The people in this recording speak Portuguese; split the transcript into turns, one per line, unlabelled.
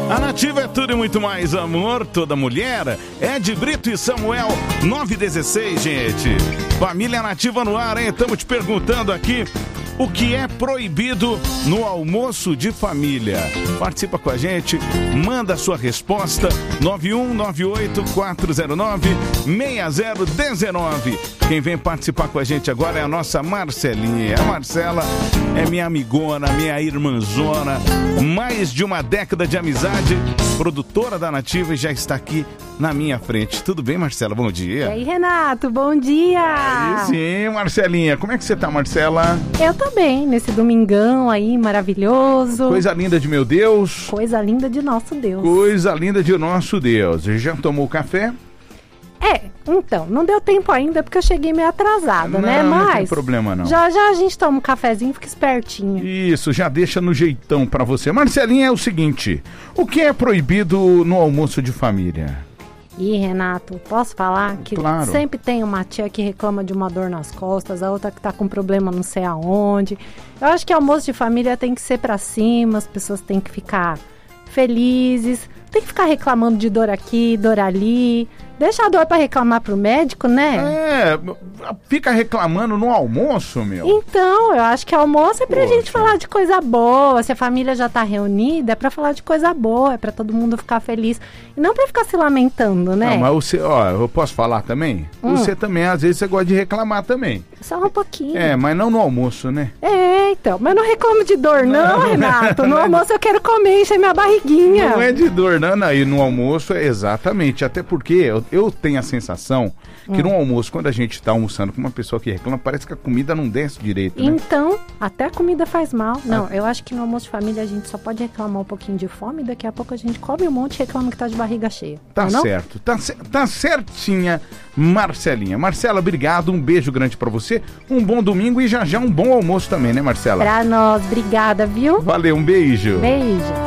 A Nativa é tudo e muito mais amor, toda mulher. Ed Brito e Samuel, 916, gente. Família Nativa no ar, hein? Estamos te perguntando aqui o que é proibido no almoço de família. Participa com a gente, manda a sua resposta, 9198-409-6019. Quem vem participar com a gente agora é a nossa Marcelinha. A Marcela é minha amigona, minha irmãzona, mais de uma década de amizade, produtora da Nativa e já está aqui na minha frente. Tudo bem, Marcela? Bom dia.
E aí, Renato? Bom dia!
Aí sim, Marcelinha. Como é que você tá, Marcela?
Eu tô bem, nesse domingão aí, maravilhoso.
Coisa linda de meu Deus.
Coisa linda de nosso Deus.
Coisa linda de nosso Deus. Já tomou café?
Então, não deu tempo ainda porque eu cheguei meio atrasada, né? Mas
não tem problema não.
Já a gente toma um cafezinho, fica espertinho.
Isso, já deixa no jeitão pra você. Marcelinha, é o seguinte, o que é proibido no almoço de família?
Ih, Renato, posso falar que
Claro.
sempre tem uma tia que reclama de uma dor nas costas, a outra que tá com problema não sei aonde. Eu acho que almoço de família tem que ser pra cima, as pessoas têm que ficar felizes, tem que ficar reclamando de dor aqui, dor ali. Deixa a dor pra reclamar pro médico, né?
Fica reclamando no almoço, meu.
Então, eu acho que almoço é pra
Poxa.
gente falar de coisa boa. Se a família já tá reunida, é pra falar de coisa boa, é pra todo mundo ficar feliz. E não pra ficar se lamentando, né?
Não, mas você, eu posso falar também? Você também, às vezes, você gosta de reclamar também.
Só um pouquinho.
Mas não no almoço, né?
Então. Mas não reclamo de dor, não, Renato. No almoço eu quero comer, encher minha barriguinha.
Não é de dor, não. E no almoço é exatamente. Até porque eu tenho a sensação que no almoço, quando a gente tá almoçando com uma pessoa que reclama, parece que a comida não desce direito, né?
Então, até a comida faz mal. Não, eu acho que no almoço de família a gente só pode reclamar um pouquinho de fome, daqui a pouco a gente come um monte e reclama que tá de barriga cheia.
Tá
não?
certo, tá certinha, Marcelinha. Marcela, obrigado, um beijo grande pra você, um bom domingo e já um bom almoço também, né, Marcela?
Pra nós, obrigada, viu?
Valeu, um beijo.
Beijo.